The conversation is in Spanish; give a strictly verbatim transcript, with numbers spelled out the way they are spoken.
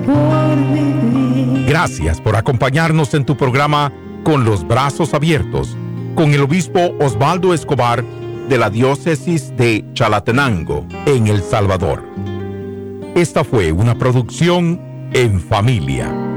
por vivir. Gracias por acompañarnos en tu programa Con los Brazos Abiertos, con el obispo Osvaldo Escobar de la diócesis de Chalatenango, en El Salvador. Esta fue una producción En Familia.